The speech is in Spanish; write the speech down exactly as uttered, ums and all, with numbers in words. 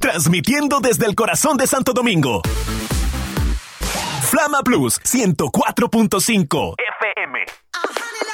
transmitiendo desde el corazón de Santo Domingo. Flama Plus ciento cuatro punto cinco